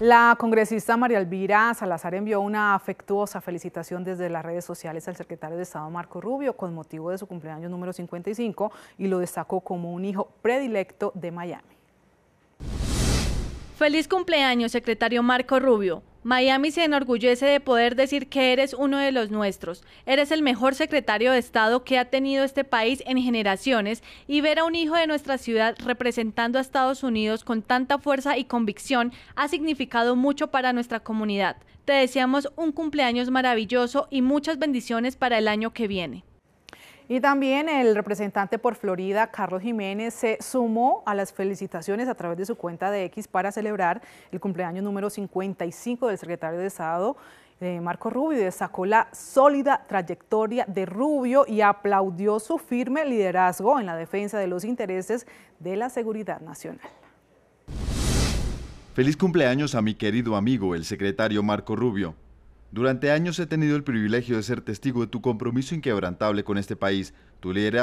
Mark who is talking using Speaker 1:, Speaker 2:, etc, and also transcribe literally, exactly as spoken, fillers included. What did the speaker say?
Speaker 1: La congresista María Elvira Salazar envió una afectuosa felicitación desde las redes sociales al secretario de Estado Marco Rubio con motivo de su cumpleaños número cincuenta y cinco y lo destacó como un hijo predilecto de Miami.
Speaker 2: Feliz cumpleaños, secretario Marco Rubio. Miami se enorgullece de poder decir que eres uno de los nuestros. Eres el mejor secretario de Estado que ha tenido este país en generaciones y ver a un hijo de nuestra ciudad representando a Estados Unidos con tanta fuerza y convicción ha significado mucho para nuestra comunidad. Te deseamos un cumpleaños maravilloso y muchas bendiciones para el año que viene.
Speaker 1: Y también el representante por Florida, Carlos Jiménez, se sumó a las felicitaciones a través de su cuenta de X para celebrar el cumpleaños número cincuenta y cinco del secretario de Estado, eh, Marco Rubio, y destacó la sólida trayectoria de Rubio y aplaudió su firme liderazgo en la defensa de los intereses de la seguridad nacional.
Speaker 3: Feliz cumpleaños a mi querido amigo, el secretario Marco Rubio. Durante años he tenido el privilegio de ser testigo de tu compromiso inquebrantable con este país, tu liderazgo